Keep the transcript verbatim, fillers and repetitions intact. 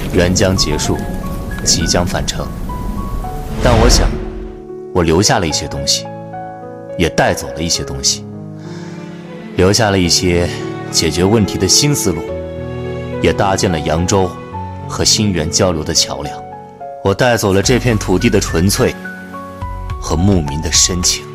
援将结束，即将返程。但我想，我留下了一些东西，也带走了一些东西，留下了一些解决问题的新思路，也搭建了扬州和新源交流的桥梁。我带走了这片土地的纯粹和牧民的深情。